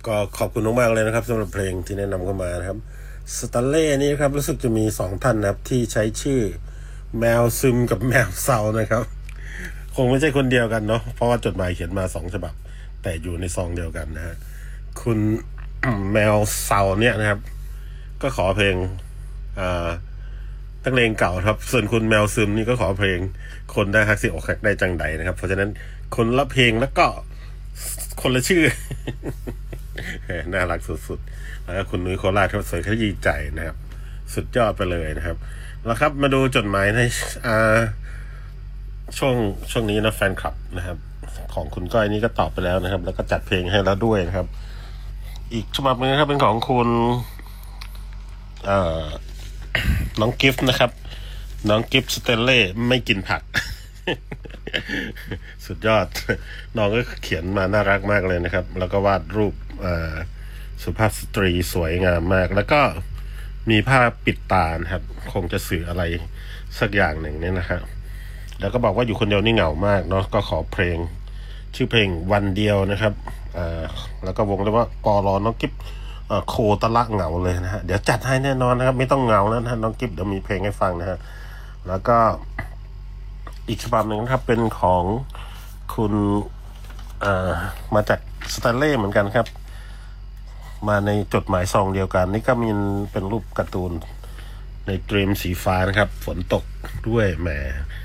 ก็ขอบคุณมากๆเลยนะครับสำหรับเพลงที่แนะนำเข้ามานะครับสแตนเล่นี่ครับรู้สึกจะมี2ท่านนะครับที่ใช้ชื่อแมวซึมกับแมวเซานะครับคงไม่ใช่คนเดียวกันเนาะเพราะว่าจดหมายเขียนมา2ฉบับแต่อยู่ในซองเดียวกันนะฮะคุณ แมวเซาเนี่ยนะครับก็ขอเพลงตั้งเพลงเก่าครับส่วนคุณแมวซึมนี่ก็ขอเพลงคนได้ฮักสิอกหักได้จังใดนะครับเพราะฉะนั้นคนละเพลงแล้วก็คนละชื่อ น่ารักสุดๆแล้วก็คุณนุ้ยโคราชเขาสวยขยี้ใจนะครับสุดยอดไปเลยนะครับแล้วครับมาดูจดหมายในช่วงนี้นะแฟนคลับนะครับของคุณก้อยนี่ก็ตอบไปแล้วนะครับแล้วก็จัดเพลงให้แล้วด้วยนะครับอีกฉบับนึงนะครับเป็นของคุณน้องกิฟต์นะครับน้องกิฟต์สเตลเล่ไม่กินผัก สุดยอดน้องก็เขียนมาน่ารักมากเลยนะครับแล้วก็วาดรูปสุภาพสตรีสวยงามมากแล้วก็มีผ้าปิดตานะครับคงจะสื่ออะไรสักอย่างหนึ่งเนี่ยนะครับแล้วก็บอกว่าอยู่คนเดียวนี่เหงามากเนาะก็ขอเพลงชื่อเพลงวันเดียวนะครับแล้วก็วงเรียกว่าปอลอน้องกิฟโคตะละเหงาเลยนะฮะเดี๋ยวจัดให้แน่นอนนะครับไม่ต้องเหงาแล้วนะน้องกิฟเดี๋ยวมีเพลงให้ฟังนะฮะแล้วก็อีกฉบับหนึ่งนะครับเป็นของคุณมาจากสแตนเล่เหมือนกันครับมาในจดหมายซองเดียวกันนี่ก็มีเป็นรูปการ์ตูนในเตรียมสีฟ้านะครับฝนตกด้วยแหม